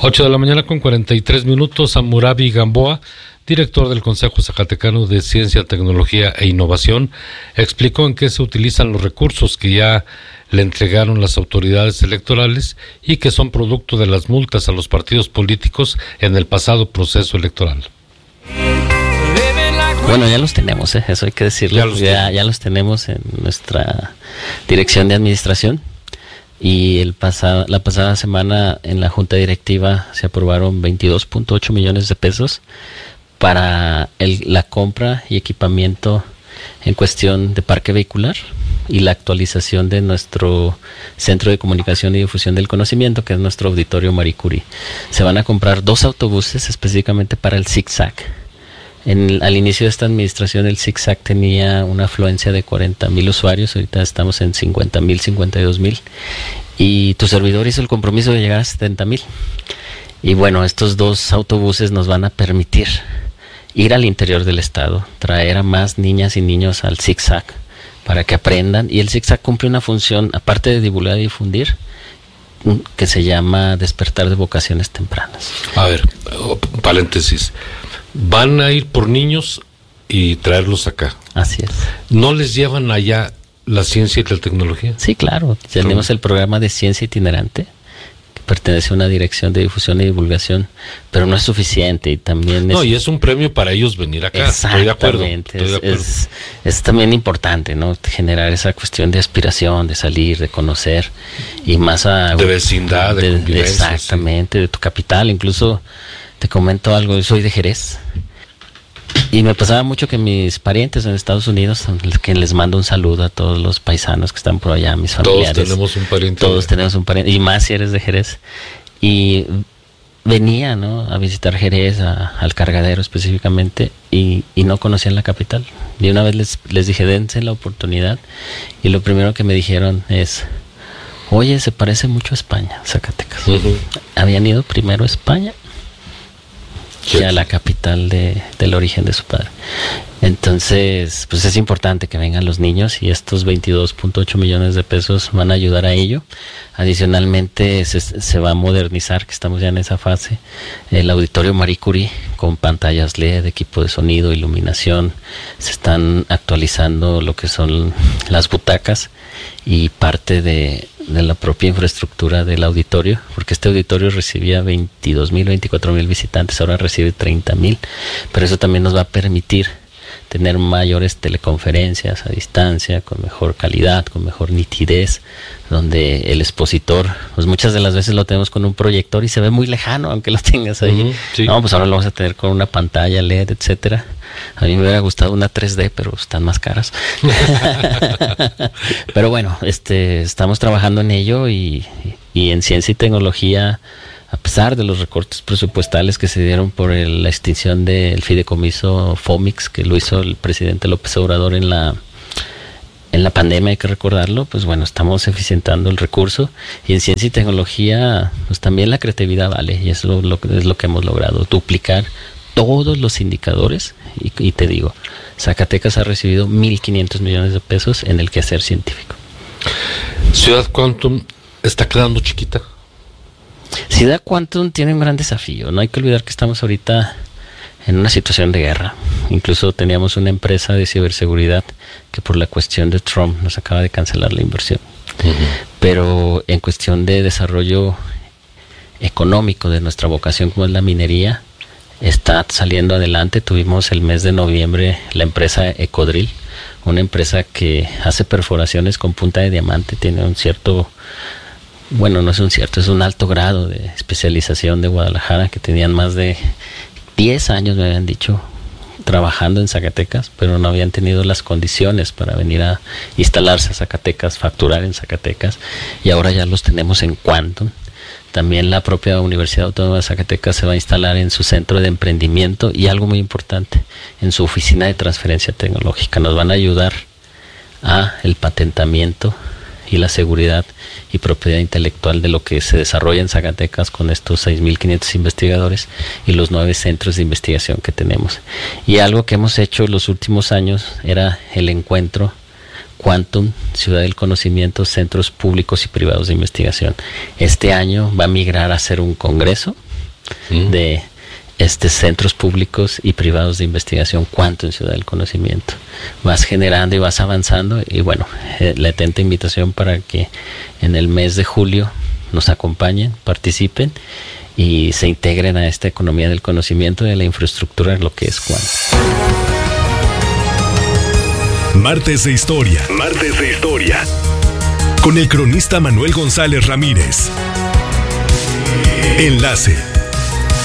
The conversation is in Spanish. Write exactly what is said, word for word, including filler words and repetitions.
ocho de la mañana con cuarenta y tres minutos. Hammurabi Gamboa, director del Consejo Zacatecano de Ciencia, Tecnología e Innovación, explicó en qué se utilizan los recursos que ya le entregaron las autoridades electorales y que son producto de las multas a los partidos políticos en el pasado proceso electoral. Bueno, ya los tenemos, ¿eh? Eso hay que decirlo. Ya los, ya, ya los tenemos en nuestra dirección de administración. Y el pasado, la pasada semana en la Junta Directiva se aprobaron veintidós punto ocho millones de pesos para el, la compra y equipamiento en cuestión de parque vehicular y la actualización de nuestro Centro de Comunicación y Difusión del Conocimiento, que es nuestro Auditorio Marie Curie. Se van a comprar dos autobuses específicamente para el ZigZag. En, al inicio de esta administración el ZigZag tenía una afluencia de cuarenta mil usuarios, ahorita estamos en cincuenta mil, cincuenta y dos mil, y tu servidor hizo el compromiso de llegar a setenta mil. Y bueno, estos dos autobuses nos van a permitir ir al interior del estado, traer a más niñas y niños al ZigZag para que aprendan, y el ZigZag cumple una función, aparte de divulgar y difundir, que se llama despertar de vocaciones tempranas. A ver, paréntesis. Van a ir por niños y traerlos acá. Así es. ¿No les llevan allá la ciencia y la tecnología? Sí, claro. Tenemos el programa de ciencia itinerante, que pertenece a una dirección de difusión y divulgación, pero no es suficiente. Y también no, es... y es un premio para ellos venir acá. Estoy de acuerdo. Estoy es, de acuerdo. Es, es también importante, ¿no? Generar esa cuestión de aspiración, de salir, de conocer, y más a... De vecindad, de, de convivencia. Exactamente, sí. De tu capital. Incluso te comento algo, yo soy de Jerez. Y me pasaba mucho que mis parientes en Estados Unidos, que les mando un saludo a todos los paisanos que están por allá, mis familiares. Todos tenemos un pariente. Todos tenemos un pariente, y más si eres de Jerez. Y venía, ¿no?, a visitar Jerez, a, al Cargadero específicamente, y, y no conocían la capital. Y una vez les, les dije, dense la oportunidad, y lo primero que me dijeron es, oye, se parece mucho a España, Zacatecas. Uh-huh. Habían ido primero a España que a la capital de, del origen de su padre. Entonces, pues es importante que vengan los niños, y estos veintidós punto ocho millones de pesos van a ayudar a ello. Adicionalmente se, se va a modernizar, que estamos ya en esa fase, el Auditorio Marie Curie con pantallas L E D, equipo de sonido, iluminación. Se están actualizando lo que son las butacas y parte de, de la propia infraestructura del auditorio, porque este auditorio recibía veintidós mil, veinticuatro mil visitantes, ahora recibe treinta mil, pero eso también nos va a permitir tener mayores teleconferencias a distancia, con mejor calidad, con mejor nitidez, donde el expositor, pues muchas de las veces lo tenemos con un proyector y se ve muy lejano, aunque lo tengas ahí. Uh-huh, sí. No, pues ahora lo vamos a tener con una pantalla L E D, etcétera. A mí me hubiera gustado una tres D, pero están más caras. Pero bueno, este, estamos trabajando en ello, y, y en ciencia y tecnología, a pesar de los recortes presupuestales que se dieron por el, la extinción del fideicomiso FOMIX, que lo hizo el presidente López Obrador en la en la pandemia, hay que recordarlo, pues bueno, estamos eficientando el recurso, y en ciencia y tecnología, pues también la creatividad vale, y eso lo, lo, es lo que hemos logrado, duplicar todos los indicadores, y, y te digo, Zacatecas ha recibido mil quinientos millones de pesos en el quehacer científico. Ciudad Quantum está quedando chiquita. Ciudad Quantum tiene un gran desafío. No hay que olvidar que estamos ahorita en una situación de guerra. Incluso teníamos una empresa de ciberseguridad que por la cuestión de Trump nos acaba de cancelar la inversión. Uh-huh. Pero en cuestión de desarrollo económico de nuestra vocación, como es la minería, está saliendo adelante. Tuvimos el mes de noviembre la empresa Ecodrill, una empresa que hace perforaciones con punta de diamante, tiene un cierto... Bueno, no es un cierto, es un alto grado de especialización de Guadalajara, que tenían más de diez años, me habían dicho, trabajando en Zacatecas, pero no habían tenido las condiciones para venir a instalarse a Zacatecas, facturar en Zacatecas, y ahora ya los tenemos en Quantum. También la propia Universidad Autónoma de Zacatecas se va a instalar en su centro de emprendimiento, y algo muy importante, en su oficina de transferencia tecnológica. Nos van a ayudar a el patentamiento y la seguridad y propiedad intelectual de lo que se desarrolla en Zacatecas con estos seis mil quinientos investigadores y los nueve centros de investigación que tenemos. Y algo que hemos hecho los últimos años era el encuentro Quantum, Ciudad del Conocimiento, Centros Públicos y Privados de Investigación. Este año va a migrar a ser un congreso mm. de este, centros públicos y privados de investigación, cuánto en Ciudad del Conocimiento. Vas generando y vas avanzando, y bueno, eh, la atenta invitación para que en el mes de julio nos acompañen, participen y se integren a esta economía del conocimiento, de la infraestructura en lo que es Cuanta. Martes de Historia. Martes de Historia. Con el cronista Manuel González Ramírez. Enlace.